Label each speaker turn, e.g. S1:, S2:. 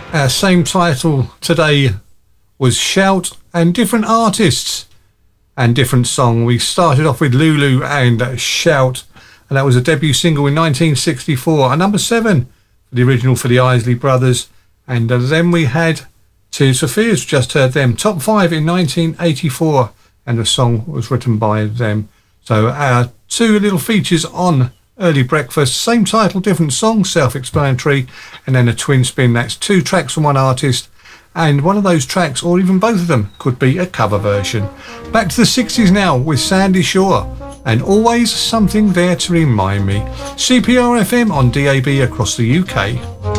S1: Our same title today was Shout, and different artists and different song. We started off with Lulu and Shout, and that was a debut single in 1964, and number 7 for the original for the Isley Brothers. And then we had Tears for Fears, just heard them, top 5 in 1984, and the song was written by them. So our two little features on Early Breakfast, same title, different song, self-explanatory, and then a twin spin. That's 2 tracks from one artist, and one of those tracks, or even both of them, could be a cover version. Back to the 60s now with Sandy Shaw and Always Something There to Remind Me. CPR FM on DAB across the UK.